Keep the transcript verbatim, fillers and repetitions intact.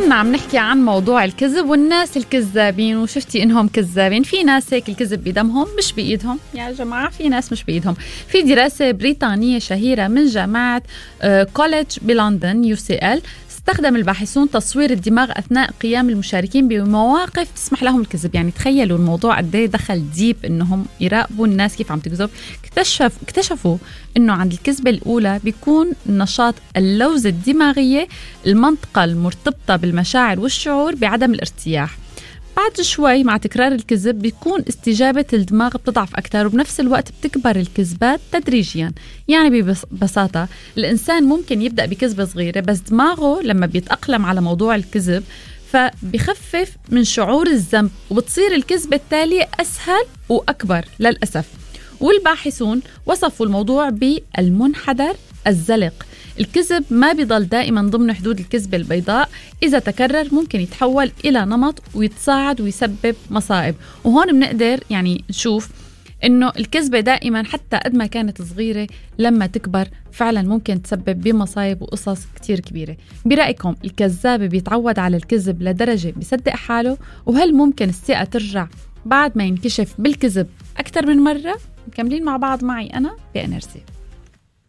كنا عم نحكي عن موضوع الكذب والناس الكذابين، وشفتي إنهم كذابين. في ناس هيك الكذب بدمهم مش بإيدهم يا جماعة، في ناس مش بإيدهم. في دراسة بريطانية شهيرة من جامعة كوليدج بلندن يو سي إل، استخدم الباحثون تصوير الدماغ أثناء قيام المشاركين بمواقف تسمح لهم الكذب. يعني تخيلوا الموضوع قد ايه دخل ديب، إنهم يراقبوا الناس كيف عم تكذب. اكتشف اكتشفوا إنه عند الكذبة الأولى بيكون نشاط اللوزة الدماغية، المنطقة المرتبطة بالمشاعر والشعور بعدم الارتياح. بعد شوي مع تكرار الكذب بيكون استجابة الدماغ بتضعف أكثر، وبنفس الوقت بتكبر الكذبات تدريجيا. يعني ببساطة الإنسان ممكن يبدأ بكذبة صغيرة، بس دماغه لما بيتأقلم على موضوع الكذب فبيخفف من شعور الذنب، وبتصير الكذبة التالية أسهل وأكبر للأسف. والباحثون وصفوا الموضوع بالمنحدر الزلق. الكذب ما بيضل دائما ضمن حدود الكذبة البيضاء، إذا تكرر ممكن يتحول إلى نمط ويتصاعد ويسبب مصائب. وهون بنقدر يعني نشوف إنه الكذبة دائما حتى قد ما كانت صغيرة لما تكبر فعلا ممكن تسبب بمصايب وقصص كتير كبيرة. برأيكم الكذاب بيتعود على الكذب لدرجة بيصدق حاله؟ وهل ممكن الثقة ترجع بعد ما ينكشف بالكذب أكثر من مرة؟ مكملين مع بعض معي أنا بإنرسي.